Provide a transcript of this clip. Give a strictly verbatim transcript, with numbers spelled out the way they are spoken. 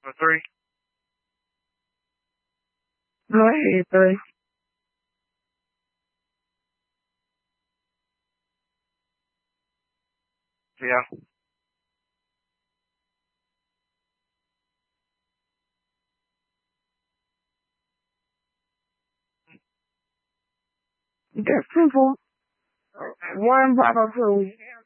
For three? Go ahead, three. Yeah. That's simple. One bottle two.